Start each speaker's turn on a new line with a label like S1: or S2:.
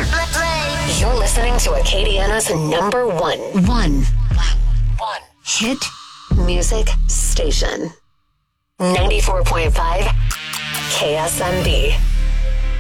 S1: You're listening to Acadiana's number one hit music station. 94.5 KSMB.